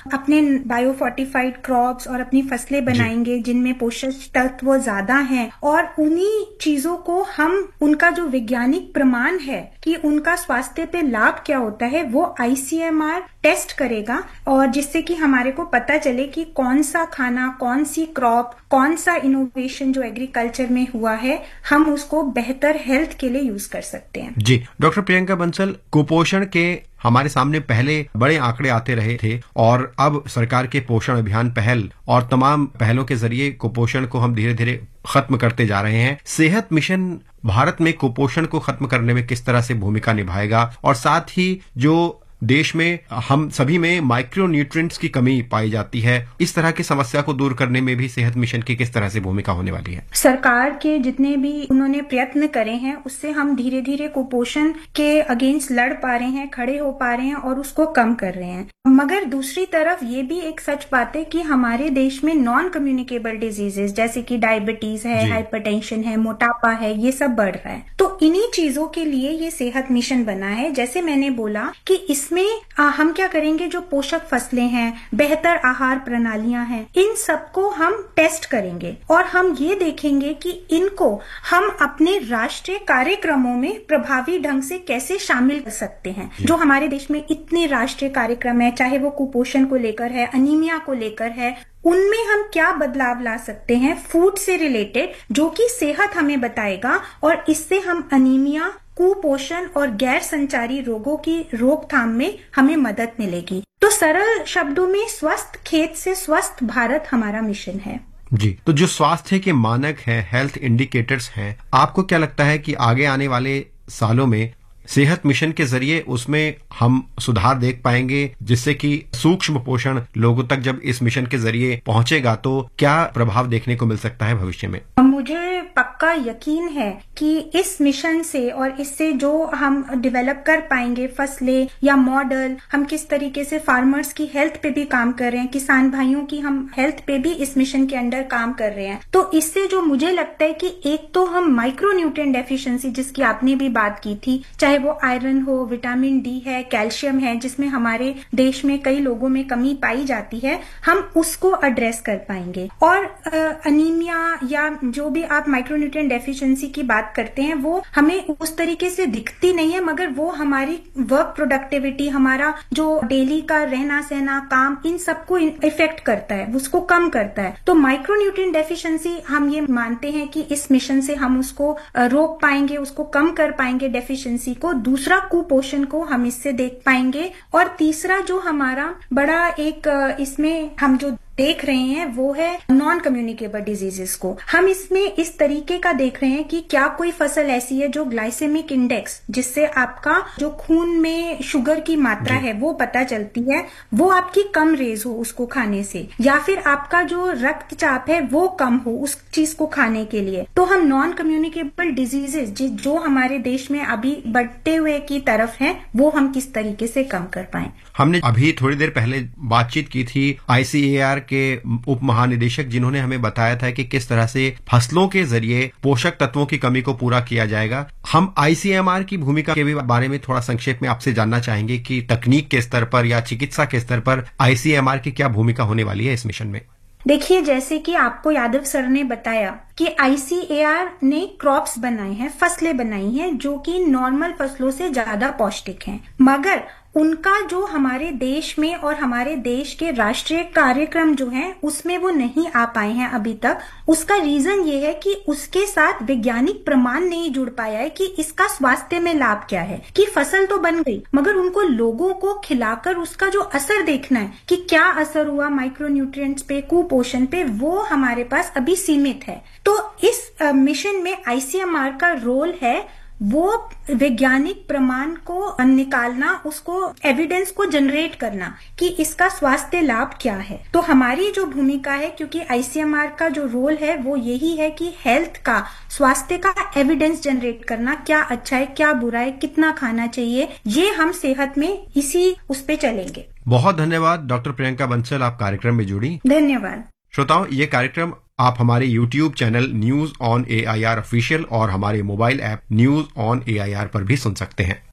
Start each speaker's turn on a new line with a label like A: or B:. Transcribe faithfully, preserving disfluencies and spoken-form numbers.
A: अपने bio fortified crops और अपनी फसलें बनाएंगे जिनमें पोषक तत्व ज्यादा हैं, और उन्हीं चीजों को हम उनका जो वैज्ञानिक प्रमाण है कि उनका स्वास्थ्य पे लाभ क्या होता है वो आईसीएमआर टेस्ट करेगा, और जिससे कि हमारे को पता चले कि कौन सा खाना, कौन सी क्रॉप, कौन सा इनोवेशन जो एग्रीकल्चर में हुआ है हम उसको बेहतर हेल्थ के लिए यूज कर सकते हैं।
B: जी डॉक्टर प्रियंका बंसल, कुपोषण के हमारे सामने पहले बड़े आंकड़े आते रहे थे और अब सरकार के पोषण अभियान पहल और तमाम पहलों के जरिए कुपोषण को हम धीरे धीरे खत्म करते जा रहे हैं। सेहत मिशन भारत में कुपोषण को खत्म करने में किस तरह से भूमिका निभाएगा, और साथ ही जो देश में हम सभी में माइक्रो न्यूट्रिएंट्स की कमी पाई जाती है, इस तरह की समस्या को दूर करने में भी सेहत मिशन की किस तरह से भूमिका होने वाली है?
A: सरकार के जितने भी उन्होंने प्रयत्न करे हैं उससे हम धीरे धीरे कुपोषण के अगेंस्ट लड़ पा रहे हैं, खड़े हो पा रहे हैं और उसको कम कर रहे हैं। मगर दूसरी तरफ ये भी एक सच बात है कि हमारे देश में नॉन कम्युनिकेबल डिजीजेस जैसे कि डायबिटीज है, हाइपरटेंशन है, मोटापा है, ये सब बढ़ रहा है। तो इन्हीं चीजों के लिए ये सेहत मिशन बना है। जैसे मैंने बोला कि इसमें आ, हम क्या करेंगे, जो पोषक फसलें हैं, बेहतर आहार प्रणालियां हैं, इन सबको हम टेस्ट करेंगे और हम ये देखेंगे कि इनको हम अपने राष्ट्रीय कार्यक्रमों में प्रभावी ढंग से कैसे शामिल कर सकते हैं। जो हमारे देश में इतने राष्ट्रीय कार्यक्रम है, चाहे वो कुपोषण को लेकर है, अनीमिया को लेकर है, उनमें हम क्या बदलाव ला सकते हैं फूड से रिलेटेड, जो कि सेहत हमें बताएगा और इससे हम अनीमिया, कुपोषण और गैर संचारी रोगों की रोकथाम में हमें मदद मिलेगी। तो सरल शब्दों में स्वस्थ खेत से स्वस्थ भारत हमारा मिशन है।
B: जी, तो जो स्वास्थ्य के मानक हैं, हेल्थ इंडिकेटर्स हैं, आपको क्या लगता है कि आगे आने वाले सालों में सेहत मिशन के जरिए उसमें हम सुधार देख पाएंगे, जिससे कि सूक्ष्म पोषण लोगों तक जब इस मिशन के जरिए पहुंचेगा तो क्या प्रभाव देखने को मिल सकता है भविष्य में?
A: मुझे पक्का यकीन है कि इस मिशन से और इससे जो हम डेवलप कर पाएंगे फसलें या मॉडल, हम किस तरीके से फार्मर्स की हेल्थ पे भी काम कर रहे हैं, किसान भाइयों की हम हेल्थ पे भी इस मिशन के अंडर काम कर रहे हैं। तो इससे जो मुझे लगता है कि एक तो हम माइक्रो न्यूट्रिएंट डेफिशिएंसी जिसकी आपने भी बात की थी, चाहे वो आयरन हो, विटामिन डी है, कैल्शियम है, जिसमें हमारे देश में कई लोगों में कमी पाई जाती है, हम उसको एड्रेस कर पाएंगे। और अनीमिया या जो भी आप माइक्रोन्यूट्रिएंट डेफिशिएंसी की बात करते हैं वो हमें उस तरीके से दिखती नहीं है, मगर वो हमारी वर्क प्रोडक्टिविटी, हमारा जो डेली का रहना सहना, काम, इन सबको इफेक्ट करता है, उसको कम करता है। तो माइक्रोन्यूट्रिएंट डेफिशिएंसी हम ये मानते हैं कि इस मिशन से हम उसको रोक पाएंगे, उसको कम कर पाएंगे डेफिशिएंसी को। दूसरा, कुपोषण को हम इससे देख पाएंगे। और तीसरा जो हमारा बड़ा एक इसमें हम जो देख रहे हैं वो है नॉन कम्युनिकेबल डिजीजेस को। हम इसमें इस तरीके का देख रहे हैं कि क्या कोई फसल ऐसी है जो ग्लाइसेमिक इंडेक्स, जिससे आपका जो खून में शुगर की मात्रा है वो पता चलती है, वो आपकी कम रेज हो उसको खाने से, या फिर आपका जो रक्तचाप है वो कम हो उस चीज को खाने के लिए। तो हम नॉन कम्युनिकेबल डिजीजेस जो हमारे देश में अभी बढ़ते हुए की तरफ है वो हम किस तरीके से कम कर पाए।
B: हमने अभी थोड़ी देर पहले बातचीत की थी आईसीएआर के उप महानिदेशक, जिन्होंने हमें बताया था कि किस तरह से फसलों के जरिए पोषक तत्वों की कमी को पूरा किया जाएगा। हम आईसीएमआर की भूमिका के भी बारे में थोड़ा संक्षेप में आपसे जानना चाहेंगे कि तकनीक के स्तर पर या चिकित्सा के स्तर पर आईसीएमआर की क्या भूमिका होने वाली है इस मिशन में?
A: देखिए, जैसे कि आपको यादव सर ने बताया कि आईसीएआर ने क्रॉप्स बनाए हैं, फसलें बनाई हैं जो कि नॉर्मल फसलों से ज्यादा पौष्टिक हैं, मगर उनका जो हमारे देश में और हमारे देश के राष्ट्रीय कार्यक्रम जो हैं उसमें वो नहीं आ पाए हैं अभी तक। उसका रीजन ये है कि उसके साथ वैज्ञानिक प्रमाण नहीं जुड़ पाया है कि इसका स्वास्थ्य में लाभ क्या है। कि फसल तो बन गई, मगर उनको लोगों को खिलाकर उसका जो असर देखना है कि क्या असर हुआ माइक्रोन्यूट्रिएंट्स पे, कुपोषण पे, वो हमारे पास अभी सीमित है। तो इस मिशन में आईसीएमआर का रोल है वो वैज्ञानिक प्रमाण को निकालना, उसको एविडेंस को जनरेट करना कि इसका स्वास्थ्य लाभ क्या है। तो हमारी जो भूमिका है, क्योंकि आईसीएमआर का जो रोल है वो यही है कि हेल्थ का, स्वास्थ्य का एविडेंस जनरेट करना, क्या अच्छा है, क्या बुरा है, कितना खाना चाहिए, ये हम सेहत में इसी उस पे चलेंगे।
B: बहुत धन्यवाद डॉक्टर प्रियंका बंसल, आप कार्यक्रम में जुड़ी।
A: धन्यवाद।
B: श्रोताओं, ये कार्यक्रम आप हमारे YouTube channel news on AIR official और हमारे mobile app news on AIR पर भी सुन सकते हैं।